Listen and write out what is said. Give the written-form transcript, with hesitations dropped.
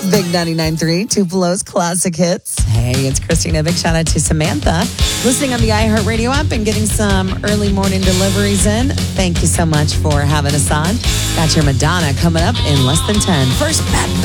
Big 99.3, Tupelo's Classic Hits. Hey, it's Christina. Big shout out to Samantha. Listening on the iHeartRadio app and getting some early morning deliveries in. Thank you so much for having us on. Got your Madonna coming up in less than 10. First,